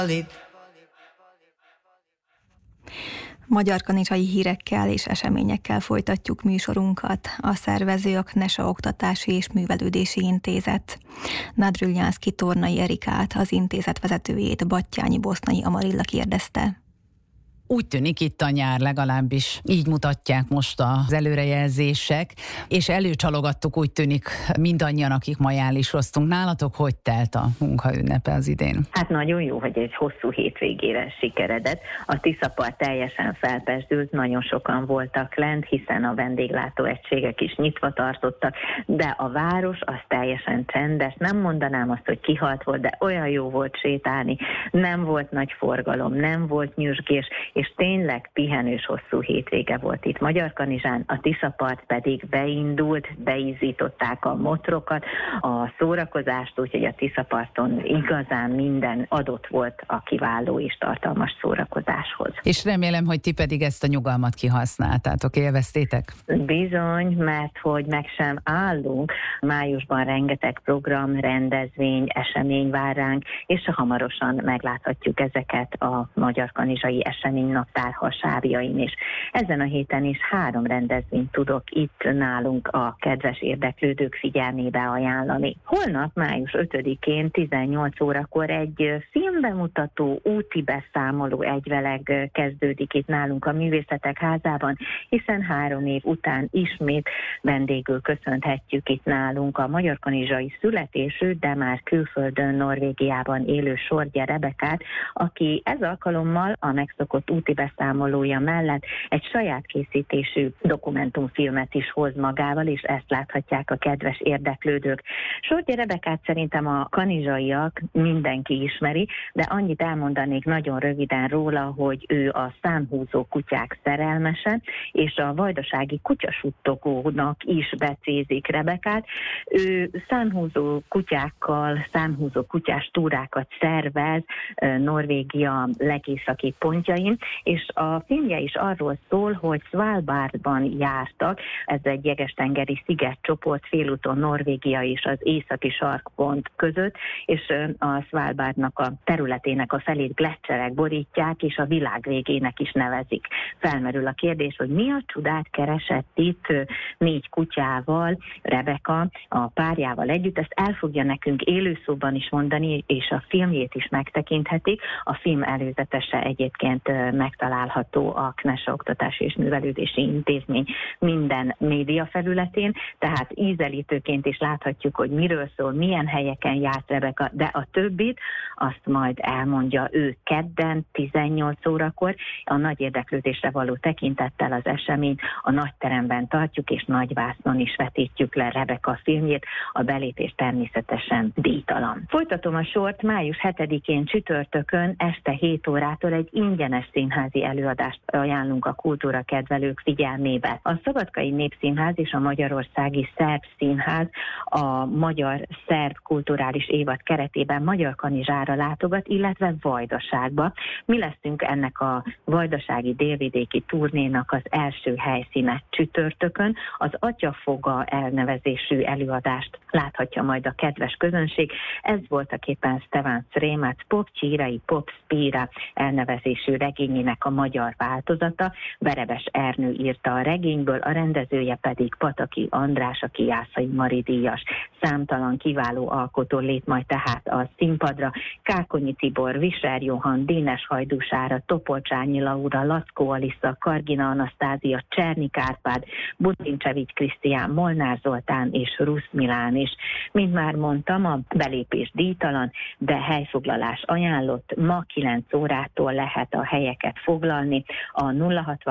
Magyar kanizsai hírekkel és eseményekkel folytatjuk műsorunkat. A szervező a Knesa Oktatási és Művelődési Intézet. Nadrülnyánszky Tornai Erikát, az intézet vezetőjét Battyányi Bosznai Amarilla kérdezte. Úgy tűnik itt a nyár, legalábbis így mutatják most az előrejelzések, és előcsalogattuk, úgy tűnik, mindannyian, akik ma jálisoztunk. Nálatok hogy telt a munkaünnepe az idén? Hát nagyon jó, hogy egy hosszú hétvégére sikeredett. A Tiszapart teljesen felpezsdült, nagyon sokan voltak lent, hiszen a vendéglátóegységek is nyitva tartottak, de a város az teljesen csendes. Nem mondanám azt, hogy kihalt volt, de olyan jó volt sétálni, nem volt nagy forgalom, nem volt nyüzsgés, és tényleg pihenős hosszú hétvége volt itt Magyarkanizsán, a Tiszapart pedig beindult, beízították a motrokat, a szórakozást, úgyhogy a Tiszaparton igazán minden adott volt a kiváló és tartalmas szórakozáshoz. És remélem, hogy ti pedig ezt a nyugalmat kihasználtátok, élveztétek? Bizony, mert hogy meg sem állunk. Májusban rengeteg program, rendezvény, esemény vár ránk, és hamarosan megláthatjuk ezeket a Magyarkanizsai Eseménynaptár hasábjain is. Ezen a héten is 3 rendezvényt tudok itt nálunk a kedves érdeklődők figyelmébe ajánlani. Holnap, május 5-én 18 órakor egy filmbemutató, úti beszámoló egyveleg kezdődik itt nálunk a Művészetek Házában, hiszen 3 év után ismét vendégül köszönhetjük itt nálunk a magyarkanizsai születésű, de már külföldön, Norvégiában élő Sorgye Rebekát, aki ez alkalommal a megszokott úti beszámolója mellett egy saját készítésű dokumentumfilmet is hoz magával, és ezt láthatják a kedves érdeklődők. Sorgye Rebekát szerintem a kanizsaiak mindenki ismeri, de annyit elmondanék nagyon röviden róla, hogy ő a számhúzó kutyák szerelmese, és a vajdasági kutyasuttogónak is becézik Rebekát. Ő számhúzó kutyákkal, számhúzó kutyás túrákat szervez Norvégia legészaki pontjain, és a filmje is arról szól, hogy Svalbardban jártak, ez egy jegestengeri szigetcsoport félúton Norvégia és az északi sarkpont között, és a Svalbardnak a területének a felét gleccserek borítják, és a világ végének is nevezik. Felmerül a kérdés, hogy mi a csodát keresett itt 4 kutyával Rebeka a párjával együtt, ezt el fogja nekünk élőszóban is mondani, és a filmjét is megtekinthetik. A film előzetese egyébként megtalálható a Knesa Oktatási és Művelődési Intézmény minden média felületén, tehát ízelítőként is láthatjuk, hogy miről szól, milyen helyeken járt Rebeka, de a többit azt majd elmondja ő kedden 18 órakor. A nagy érdeklődésre való tekintettel az esemény a nagyteremben tartjuk, és nagyvásznon is vetítjük le Rebeka filmjét, a belépés természetesen díjtalan. Folytatom a sort, május 7-én csütörtökön este 7 órától egy ingyenes színházi előadást ajánlunk a kultúra kedvelők figyelmébe. A Szabadkai Népszínház és a Magyarországi Szerb Színház a Magyar Szerb Kulturális Évad keretében Magyarkanizsára látogat, illetve Vajdaságba. Mi leszünk ennek a vajdasági délvidéki turnénak az első helyszíne csütörtökön. Az Atyafoga elnevezésű előadást láthatja majd a kedves közönség. Ez voltaképpen Stefan Sremac Popcsírai Popspíra elnevezésű regényének a magyar változata. Verebes Ernő írta a regényből, a rendezője pedig Pataki András, aki Jászai Mari díjas. Számtalan kiváló alkotó lép majd tehát a színpadra. Kákonyi Tibor, Visser Johann, Dénes Hajdúsára, Topolcsányi Laura, Lackó Alissa, Kargina Anasztázia, Csernik Árpád, Butincsevics Krisztián, Molnár Zoltán és Rusz Milán is. Mint már mondtam, a belépés díjtalan, de helyfoglalás ajánlott. Ma 9 órától lehet a helyeket foglalni. A 060